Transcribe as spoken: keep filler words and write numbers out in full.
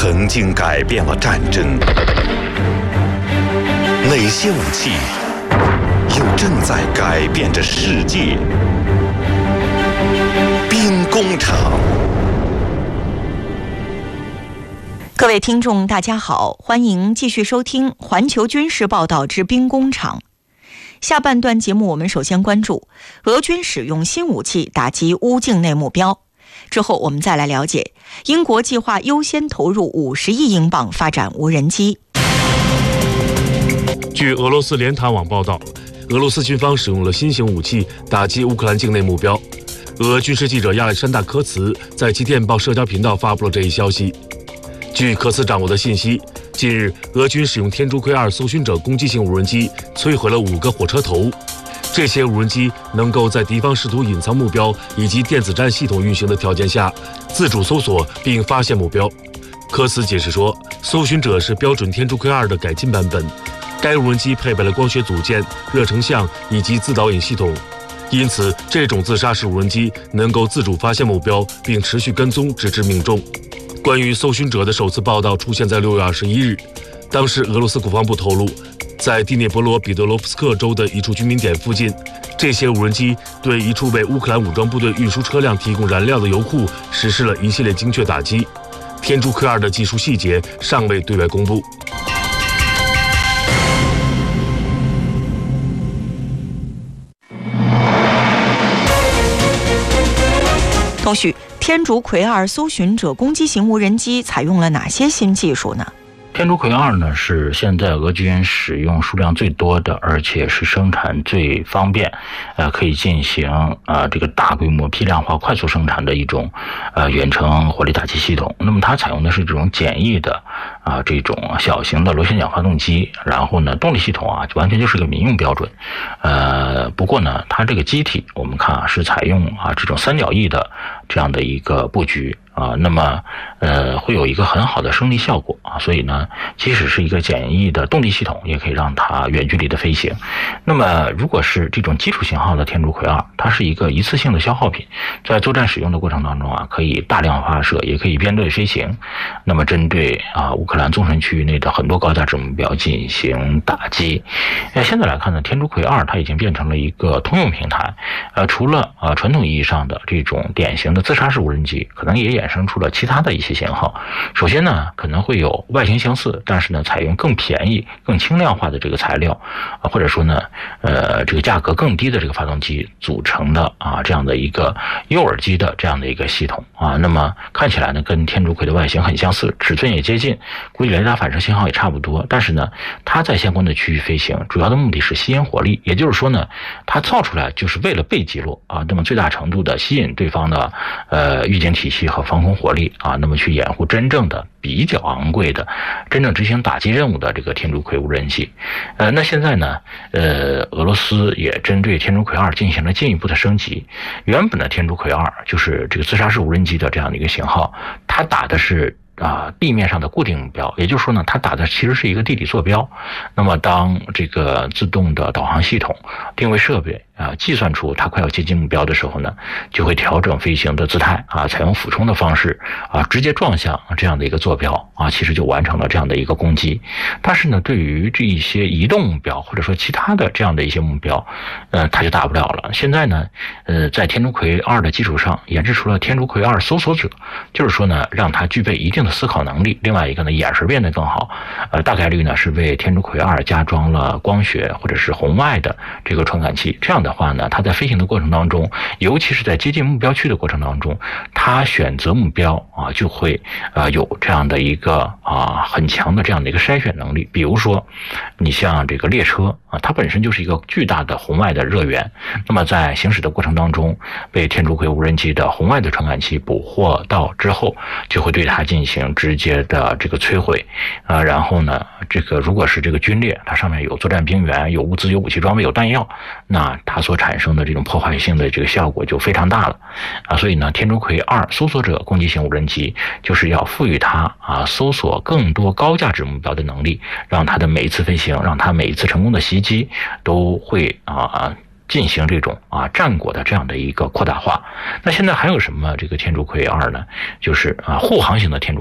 曾经改变了战争？哪些武器又正在改变着世界？兵工厂。 各位听众大家好，欢迎继续收听环球军事报道之兵工厂。下半段节目我们首先关注俄军使用新武器打击乌境内目标，之后我们再来了解英国计划优先投入五十亿英镑发展无人机。 据俄罗斯联塔网报道，俄罗斯军方使用了新型武器打击乌克兰境内目标。俄军事记者亚历山大·科茨在其电报社交频道发布了这一消息。据科茨掌握的信息，近日俄军使用天竺葵二搜寻者攻击型无人机摧毁了五个火车头。这些无人机能够在敌方试图隐藏目标以及电子战系统运行的条件下自主搜索并发现目标。科茨解释说，搜寻者是标准天竺葵二的改进版本，该无人机配备了光学组件、热成像以及自导引系统，因此这种自杀式无人机能够自主发现目标并持续跟踪直至命中。关于搜寻者的首次报道出现在六月二十一日，当时俄罗斯国防部透露，在第聂伯罗彼得罗夫斯克州的一处居民点附近，这些无人机对一处为乌克兰武装部队运输车辆提供燃料的油库实施了一系列精确打击。天竺葵二的技术细节尚未对外公布。 同时，天竺葵二搜寻者攻击型无人机采用了哪些新技术呢？ 天竺葵二呢是现在俄军使用数量最多的，而且是生产最方便，呃，可以进行呃这个大规模批量化、快速生产的一种呃远程火力打击系统。那么它采用的是这种简易的啊、呃、这种小型的螺旋桨发动机，然后呢动力系统啊完全就是个民用标准。呃，不过呢它这个机体我们看啊是采用啊这种三角翼的这样的一个布局。啊，那么呃会有一个很好的升力效果啊，所以呢，即使是一个简易的动力系统，也可以让它远距离的飞行。那么如果是这种基础型号的天竺葵二，它是一个一次性的消耗品，在作战使用的过程当中啊，可以大量发射，也可以编队飞行。那么针对啊乌克兰纵深区域内的很多高价值目标进行打击。那现在来看呢，天竺葵二它已经变成了一个通用平台。呃，除了啊传统意义上的这种典型的自杀式无人机，可能也衍生出了其他的一些型号。首先呢，可能会有外形相似，但是呢，采用更便宜、更轻量化的这个材料，啊，或者说呢，呃，这个价格更低的这个发动机组成的啊，这样的一个诱饵机的这样的一个系统啊。那么看起来呢，跟天竺葵的外形很相似，尺寸也接近，估计雷达反射信号也差不多。但是呢，它在相关的区域飞行，主要的目的是吸引火力，也就是说呢，它造出来就是为了被击落啊，那么最大程度的吸引对方的呃预警体系和防空火力啊，那么去掩护真正的比较昂贵的真正执行打击任务的这个天竺葵无人机。呃，那现在呢，呃，俄罗斯也针对天竺葵二进行了进一步的升级。原本的天竺葵二就是这个自杀式无人机的这样的一个型号，它打的是啊，地面上的固定目标，也就是说呢，它打的其实是一个地理坐标。那么，当这个自动的导航系统、定位设备啊计算出它快要接近目标的时候呢，就会调整飞行的姿态啊，采用俯冲的方式啊，直接撞向这样的一个坐标啊，其实就完成了这样的一个攻击。但是呢，对于这一些移动目标或者说其他的这样的一些目标，呃，它就打不了了。现在呢，呃，在天竺葵二的基础上研制出了天竺葵二搜索者，就是说呢，让它具备一定的思考能力。另外一个呢，眼神变得更好，呃，大概率呢是为天竺葵二加装了光学或者是红外的这个传感器。这样的话呢，它在飞行的过程当中，尤其是在接近目标区的过程当中，它选择目标啊就会呃有这样的一个啊很强的这样的一个筛选能力。比如说，你像这个列车啊，它本身就是一个巨大的红外的热源，那么在行驶的过程当中，被天竺葵无人机的红外的传感器捕获到之后，就会对它进行直接的这个摧毁啊。然后呢，这个如果是这个军列，它上面有作战兵员、有物资、有武器装备、有弹药，那它所产生的这种破坏性的这个效果就非常大了啊。所以呢，天竺葵二搜索者攻击型无人机就是要赋予它啊搜索更多高价值目标的能力，让它的每一次飞行，让它每一次成功的袭击都会啊进行这种啊战果的这样的一个扩大化。那现在还有什么这个天竺葵二呢？就是啊护航型的天竺